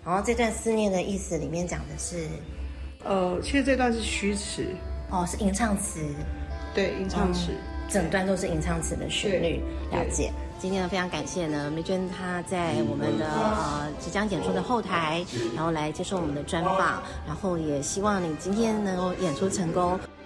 然后这段思念的意思里面讲的是， 其实这段是虚词， 是吟唱词， 对，吟唱词， 整段都是吟唱词的旋律，了解。今天呢，非常感谢呢，梅娟她在我们的即将演出的后台，然后来接受我们的专访，然后也希望你今天能够演出成功。